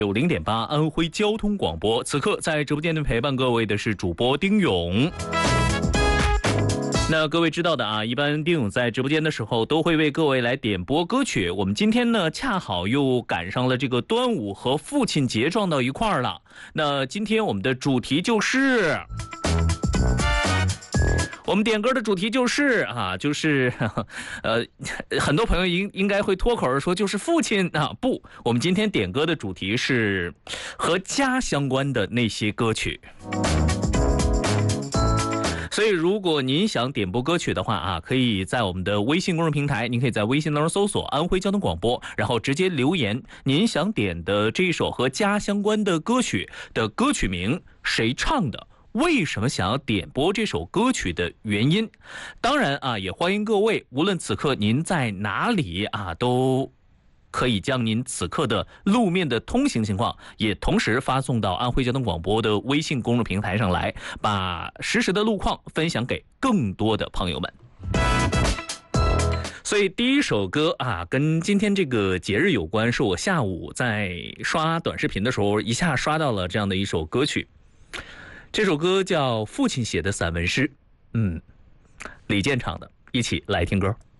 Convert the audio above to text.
90.8安徽交通广播，此刻在直播间内陪伴各位的是主播丁勇。那各位知道的啊，一般丁勇在直播间的时候都会为各位来点播歌曲。我们今天呢，恰好又赶上了这个端午和父亲节撞到一块儿了。那今天我们的主题就是。我们点歌的主题就是很多朋友应该会脱口而说就是父亲啊，不，我们今天点歌的主题是和家相关的那些歌曲。所以如果您想点播歌曲的话啊，可以在我们的微信公众平台，您可以在微信当中搜索安徽交通广播，然后直接留言您想点的这一首和家相关的歌曲的歌曲名，谁唱的，为什么想要点播这首歌曲的原因。当然啊，也欢迎各位无论此刻您在哪里啊，都可以将您此刻的路面的通行情况也同时发送到安徽交通广播的微信公众平台上来，把实时的路况分享给更多的朋友们。所以第一首歌啊，跟今天这个节日有关，是我下午在刷短视频的时候一下刷到了这样的一首歌曲。这首歌叫父亲写的散文诗，李健唱的，一起来听歌。